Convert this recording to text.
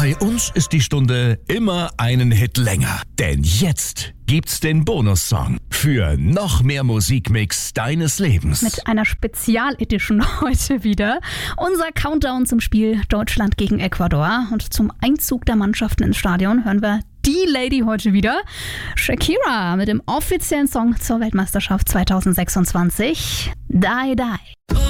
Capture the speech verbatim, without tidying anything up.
Bei uns ist die Stunde immer einen Hit länger. Denn jetzt gibt's den Bonussong für noch mehr Musikmix deines Lebens. Mit einer Spezialedition heute wieder. Unser Countdown zum Spiel Deutschland gegen Ecuador. Und zum Einzug der Mannschaften ins Stadion hören wir die Lady heute wieder. Shakira mit dem offiziellen Song zur Weltmeisterschaft zwanzig sechsundzwanzig. Die, die.